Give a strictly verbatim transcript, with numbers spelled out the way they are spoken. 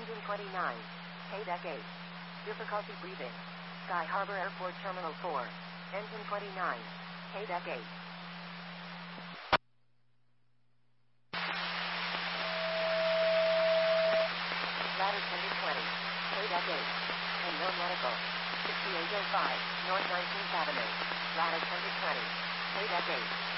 Engine twenty-nine. K-Deck eight. Difficulty breathing. Sky Harbor Airport Terminal four. Engine twenty-nine. K-Deck eight. Ladder ten to twenty. K-Deck eight. Unknown Medical. sixty-eight oh five. North nineteenth Avenue. Ladder ten to twenty. K-Deck eight.